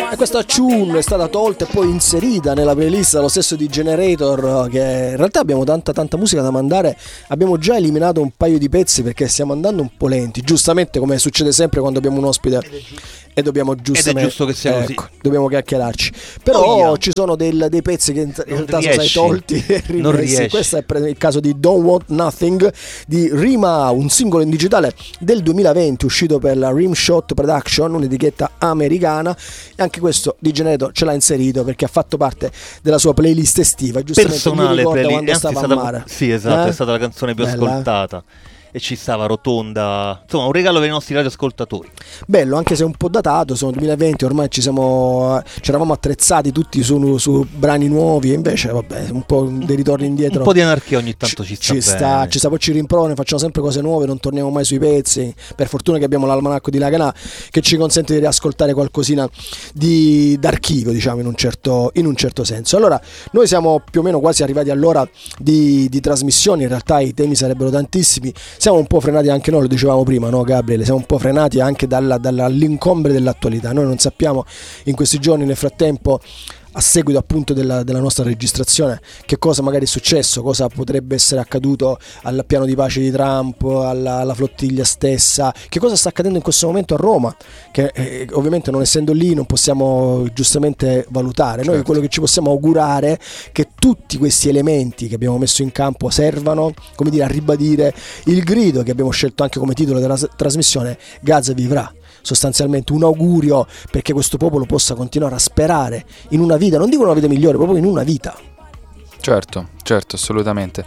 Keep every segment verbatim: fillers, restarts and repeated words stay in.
E questa tune è stata tolta e poi inserita nella playlist dallo stesso D Generator, che in realtà abbiamo tanta tanta musica da mandare. Abbiamo già eliminato un paio di pezzi perché stiamo andando un po' lenti, giustamente, come succede sempre quando abbiamo un ospite e dobbiamo giustamente, ed è giusto che sia così, ecco, dobbiamo chiacchierarci. Però oh, yeah. ci sono del, dei pezzi che in realtà sono stati tolti e non riesci. Questo è il caso di Don't Want Nothing di Rima, un singolo in digitale del duemilaventi uscito per la Rimshot Production, un'etichetta americana, e anche questo D Generator ce l'ha inserito perché ha fatto parte della sua playlist estiva, giustamente personale, mi ricorda play- quando anzi, stava stata, a mare. Sì, esatto, eh? è stata la canzone più Bella. ascoltata. E ci stava Rotonda, insomma un regalo per i nostri radioascoltatori. Bello, anche se un po' datato, sono duemilaventi, ormai ci siamo, ci eravamo attrezzati tutti su, su brani nuovi, e invece vabbè, un po' dei ritorni indietro. Un po' di anarchia ogni tanto ci, ci, ci sta, sta, bene. ci sta, poi ci rimproverano, facciamo sempre cose nuove, non torniamo mai sui pezzi. Per fortuna che abbiamo l'almanacco di Laganà che ci consente di riascoltare qualcosina di d'archivio, diciamo, in un certo, in un certo senso. Allora, noi siamo più o meno quasi arrivati all'ora di, di trasmissione, in realtà i temi sarebbero tantissimi, siamo un po' frenati anche noi, lo dicevamo prima, no Gabriele, siamo un po' frenati anche dalla, dall'incombere dell'attualità. Noi non sappiamo in questi giorni, nel frattempo, a seguito appunto della, della nostra registrazione, che cosa magari è successo, cosa potrebbe essere accaduto al piano di pace di Trump, alla, alla flottiglia stessa, che cosa sta accadendo in questo momento a Roma, che eh, ovviamente non essendo lì non possiamo giustamente valutare. Noi certo. Quello che ci possiamo augurare è che tutti questi elementi che abbiamo messo in campo servano, come dire, a ribadire il grido che abbiamo scelto anche come titolo della trasmissione: Gaza vivrà. Sostanzialmente un augurio perché questo popolo possa continuare a sperare in una vita, non dico una vita migliore, proprio in una vita. Certo, certo, assolutamente.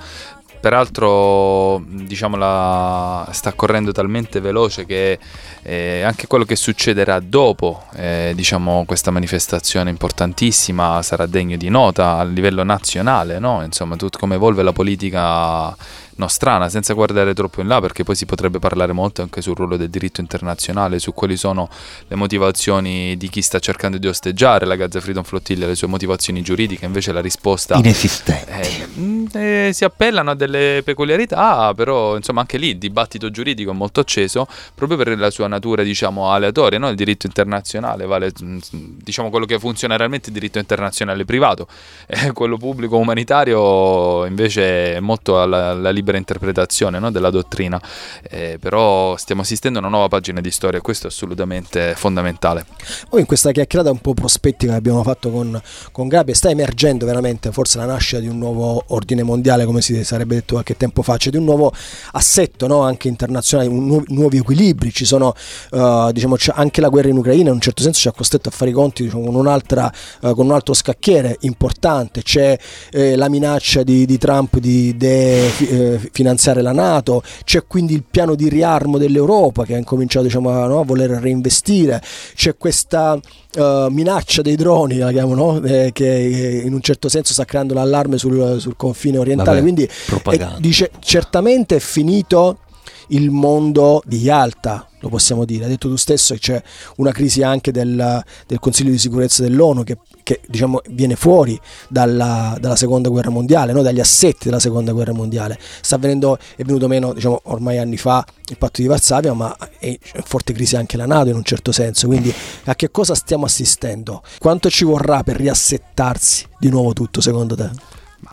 Peraltro, diciamo, la sta correndo talmente veloce che eh, anche quello che succederà dopo, eh, diciamo, questa manifestazione importantissima sarà degno di nota a livello nazionale, no? Insomma, tutto come evolve la politica nostrana, senza guardare troppo in là, perché poi si potrebbe parlare molto anche sul ruolo del diritto internazionale, su quali sono le motivazioni di chi sta cercando di osteggiare la Gaza Freedom Flotilla, le sue motivazioni giuridiche. Invece la risposta inesistenti, eh, eh, si appellano a delle peculiarità, però insomma anche lì il dibattito giuridico è molto acceso proprio per la sua natura, diciamo, aleatoria, no? Il diritto internazionale vale, diciamo, quello che funziona realmente il diritto internazionale privato, eh, quello pubblico umanitario invece è molto alla, alla libera interpretazione, no? Della dottrina, eh, però stiamo assistendo a una nuova pagina di storia e questo è assolutamente fondamentale. Poi in questa chiacchierata un po' prospettica che abbiamo fatto con, con Gabi sta emergendo veramente forse la nascita di un nuovo ordine mondiale, come si sarebbe detto qualche tempo fa, cioè di un nuovo assetto, no? Anche internazionale, un nuovo, nuovi equilibri. Ci sono uh, diciamo, c'è anche la guerra in Ucraina in un certo senso ci ha costretto a fare i conti, diciamo, con un'altra uh, con un altro scacchiere importante. C'è eh, la minaccia di, di Trump di de, eh, finanziare la NATO, c'è quindi il piano di riarmo dell'Europa che ha incominciato, diciamo, a, no, a voler reinvestire, c'è questa uh, minaccia dei droni, la chiamano, no? eh, che in un certo senso sta creando l'allarme sul, sul confine orientale. Vabbè, quindi è, dice certamente è finito il mondo di Yalta, lo possiamo dire. Hai detto tu stesso che c'è una crisi anche del, del Consiglio di sicurezza dell'ONU che, che diciamo viene fuori dalla, dalla seconda guerra mondiale, no? Dagli assetti della seconda guerra mondiale. Sta avvenendo, è venuto meno, diciamo, ormai anni fa il patto di Varsavia, ma è in forte crisi anche la NATO in un certo senso. Quindi a che cosa stiamo assistendo? Quanto ci vorrà per riassettarsi di nuovo tutto, secondo te?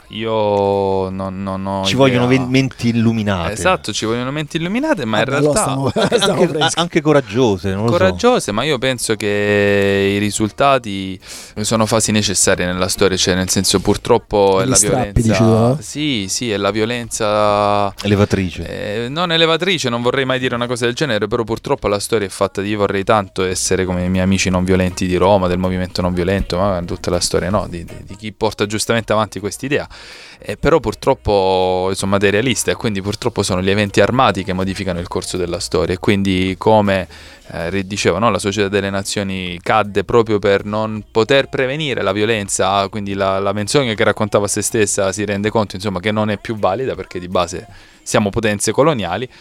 Io non, non ho ci idea. vogliono menti illuminate. Esatto, ci vogliono menti illuminate, ma Vabbè, in realtà stiamo, stiamo anche, anche coraggiose, non lo coraggiose, so. Ma io penso che i risultati sono fasi necessarie nella storia, cioè nel senso, purtroppo è la strappi, violenza. dici tu, no? Sì, sì, è la violenza elevatrice. Eh, non elevatrice, non vorrei mai dire una cosa del genere, però purtroppo la storia è fatta di io vorrei tanto essere come i miei amici non violenti di Roma, del movimento non violento, ma tutta la storia no, di, di, di chi porta giustamente avanti quest'idea. Eh, però purtroppo sono materialista e quindi purtroppo sono gli eventi armati che modificano il corso della storia, e quindi come eh, dicevo, no, la Società delle Nazioni cadde proprio per non poter prevenire la violenza, quindi la, la menzogna che raccontava se stessa si rende conto, insomma, che non è più valida perché di base siamo potenze coloniali.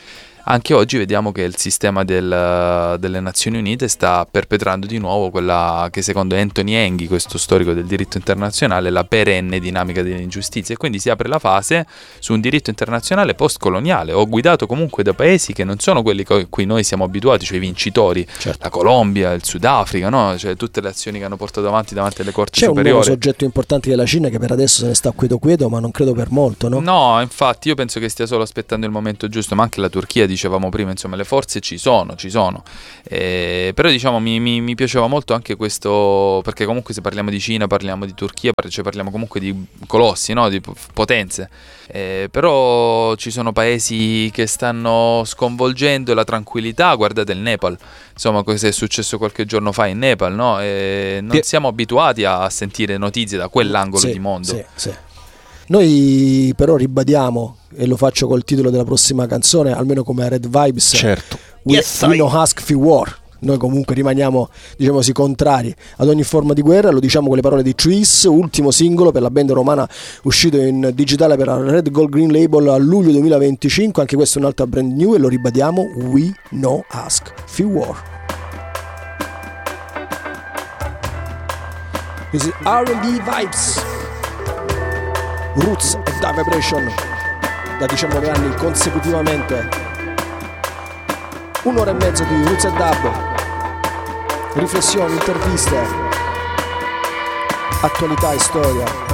anche oggi vediamo che il sistema del, delle Nazioni Unite sta perpetrando di nuovo quella che secondo Anthony Enghi, questo storico del diritto internazionale, la perenne dinamica delle ingiustizie, e quindi si apre la fase su un diritto internazionale postcoloniale o guidato comunque da paesi che non sono quelli a cui noi siamo abituati, cioè i vincitori, certo. La Colombia, il Sudafrica, no? Cioè tutte le azioni che hanno portato avanti davanti alle corti C'è superiori. C'è un nuovo soggetto importante che è la Cina, che per adesso se ne sta quieto quieto, ma non credo per molto, no? No, infatti io penso che stia solo aspettando il momento giusto, ma anche la Turchia, dicevamo prima, insomma le forze ci sono, ci sono. Eh, però diciamo mi, mi, mi piaceva molto anche questo, perché comunque se parliamo di Cina, parliamo di Turchia, cioè parliamo comunque di colossi, no? Di potenze. Eh, però ci sono paesi che stanno sconvolgendo la tranquillità, guardate il Nepal, insomma cosa è successo qualche giorno fa in Nepal, no? E non Pie- siamo abituati a sentire notizie da quell'angolo sì, di mondo. Sì, sì. Noi però ribadiamo, e lo faccio col titolo della prossima canzone, almeno come Red Vibes, certo. We, yes, we no ask for war. Noi comunque rimaniamo, diciamo così, contrari ad ogni forma di guerra. Lo diciamo con le parole di Trees, ultimo singolo per la band romana uscito in digitale per la Red Gold Green Label a luglio duemilaventicinque. Anche questo è un'altra brand new e lo ribadiamo: We no ask for war. This is R and B Vibes, Roots e Die Vibration, da diciannove anni consecutivamente. Un'ora e mezzo di Roots e Dub, riflessioni, interviste, attualità e storia.